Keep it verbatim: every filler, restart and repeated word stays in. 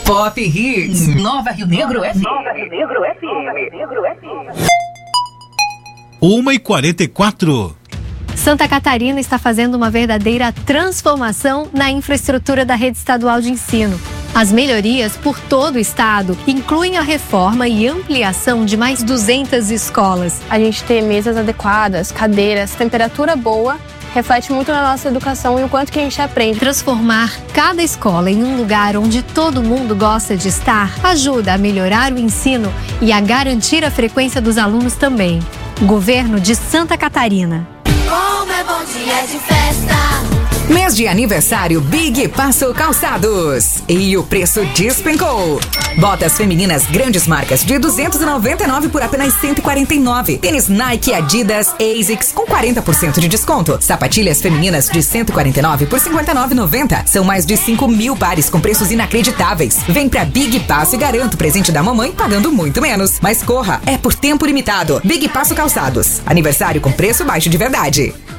Pop Hits, Nova Rio Negro F M. Nova Rio Negro F M. Nova Rio Negro F M. uma e quarenta e quatro. Santa Catarina está fazendo uma verdadeira transformação na infraestrutura da rede estadual de ensino. As melhorias por todo o estado incluem a reforma e ampliação de mais duzentas escolas. A gente ter mesas adequadas, cadeiras, temperatura boa, reflete muito na nossa educação e o quanto que a gente aprende. Transformar cada escola em um lugar onde todo mundo gosta de estar ajuda a melhorar o ensino e a garantir a frequência dos alunos também. Governo de Santa Catarina. Como é bom dia de festa! Mês de aniversário Big Passo Calçados. E o preço despencou. Botas femininas grandes marcas de duzentos e noventa e nove por apenas cento e quarenta e nove. Tênis Nike, Adidas, Asics com quarenta por cento de desconto. Sapatilhas femininas de cento e quarenta e nove por cinquenta e nove reais e noventa centavos. São mais de cinco mil pares com preços inacreditáveis. Vem pra Big Passo e garanta o presente da mamãe pagando muito menos. Mas corra, é por tempo limitado. Big Passo Calçados. Aniversário com preço baixo de verdade.